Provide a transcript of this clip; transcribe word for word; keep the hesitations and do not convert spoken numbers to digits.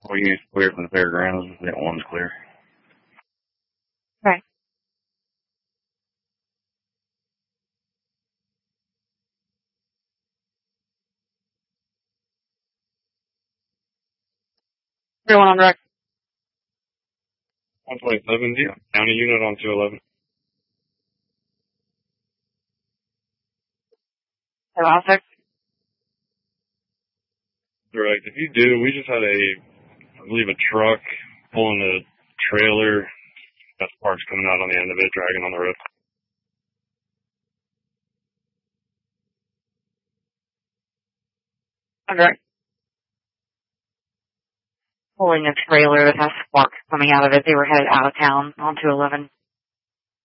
We used clear from the fairgrounds. That one's clear. Okay. Everyone on direct. one twenty-seven, yeah. County unit on two eleven. Elastic. Correct. If you do, we just had a, I believe, a truck pulling a trailer. Got sparks coming out on the end of it, dragging on the road. Okay. Pulling a trailer that has sparks coming out of it. They were headed out of town on two eleven.